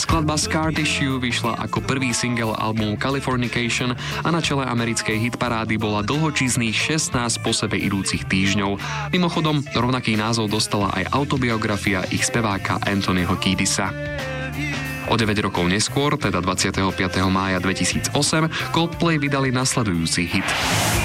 Skladba Scar Tissue vyšla ako prvý single albumu Californication a na čele americkej hitparády bola dlhočíznych 16 po sebe idúcich týždňov. Mimochodom, rovnaký názov dostala aj autobiografia ich speváka Anthonyho Kiedisa. O 9 rokov neskôr, teda 25. mája 2008, Coldplay vydali nasledujúci hit.